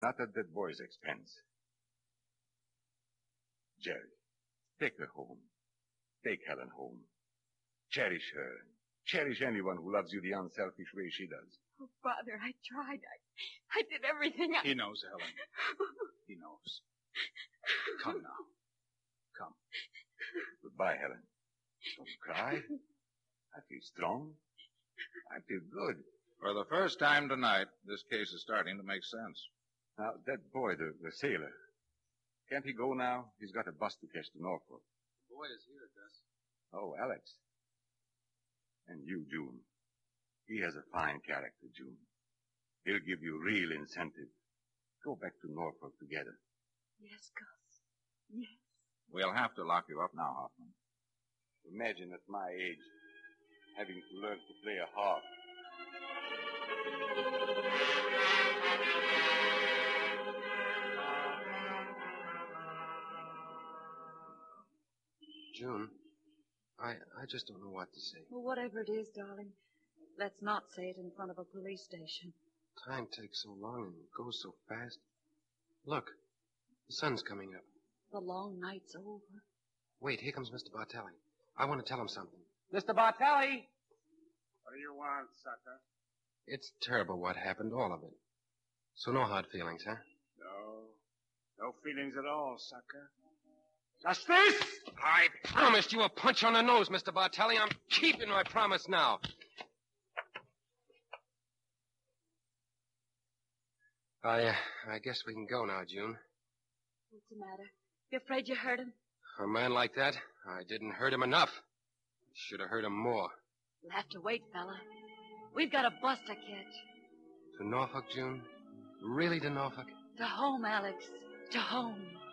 Not at that boy's expense. Jerry, take her home. Take Helen home. Cherish her. Cherish anyone who loves you the unselfish way she does. Oh, Father, I tried. I did everything He knows, Helen. He knows. Come now. Come. Goodbye, Helen. Don't cry. I feel strong. I feel good. For the first time tonight, this case is starting to make sense. Now, that boy, the sailor, can't he go now? He's got a bus to catch to Norfolk. The boy is here, Gus. Oh, Alex. And you, June. He has a fine character, June. He'll give you real incentive. Go back to Norfolk together. Yes, Gus. Yes. We'll have to lock you up now, Hoffman. Imagine at my age having to learn to play a harp. June, I just don't know what to say. Well, whatever it is, darling, let's not say it in front of a police station. Time takes so long and goes so fast. Look, the sun's coming up. The long night's over. Wait, here comes Mr. Bartelli. I want to tell him something. Mr. Bartelli! What do you want, sucker? It's terrible what happened, all of it. So no hard feelings, huh? No feelings at all, sucker. Justice! I promised you a punch on the nose, Mr. Bartelli. I'm keeping my promise now. I guess we can go now, June. What's the matter? You afraid you hurt him? A man like that, I didn't hurt him enough. Should have hurt him more. You'll have to wait, fella. We've got a bus to catch. To Norfolk, June? Really to Norfolk? To home, Alex. To home.